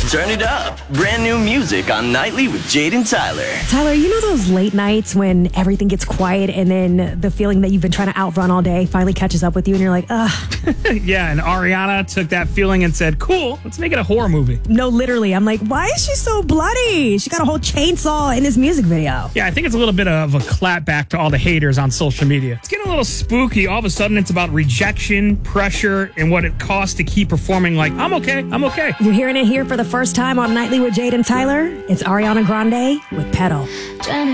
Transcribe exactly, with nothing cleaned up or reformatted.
turn it up. Brand new music on Nightly with Jade and Tyler. Tyler, you know those late nights when everything gets quiet and then the feeling that you've been trying to outrun all day finally catches up with you and you're like, ugh. Yeah, and Ariana took that feeling and said, cool, let's make it a horror movie. No, literally. I'm like, why is she so bloody? She got a whole chainsaw in this music video. Yeah, I think it's a little bit of a clap back to all the haters on social media. It's getting a little spooky. All of a sudden, it's about rejection, pressure, and what it costs to keep performing like, I'm okay, I'm okay. You're hearing it here for the first time on Nightly with Jade and Tyler. It's Ariana Grande with Pedal.